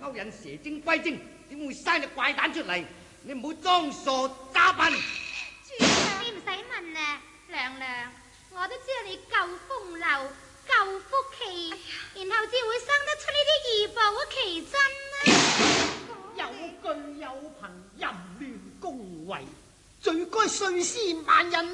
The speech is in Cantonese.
勾引蛇精龜精，點會生隻怪蛋出嚟？你唔好裝傻詐笨。 主上，你唔使問啊，娘娘，我都知道你夠風流、夠福氣，然後至會生得出呢啲義薄嘅奇珍啊！ 有據有憑，淫亂恭維，罪該碎屍萬人